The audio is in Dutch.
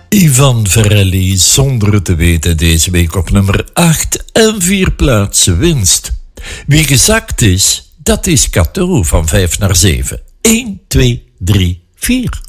Ivan Verelli, zonder het te weten, deze week op nummer 8 en 4 plaatsen winst. Wie gezakt is, dat is Cato van 5 naar 7. 1, 2, 3, 4.